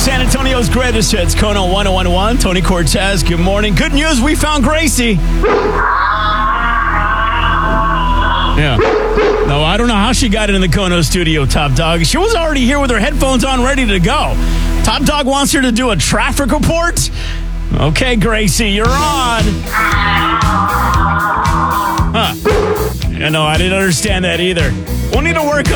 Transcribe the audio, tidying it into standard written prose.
San Antonio's greatest hits, Kono 1011, Tony Cortez, good morning. Good news, we found Gracie. Yeah. No, I don't know how she got in the Kono studio, Top Dog. She was already here with her headphones on, ready to go. Top Dog wants her to do a traffic report. Okay, Gracie, you're on. Huh. Yeah, no, I didn't understand that either. We'll need to work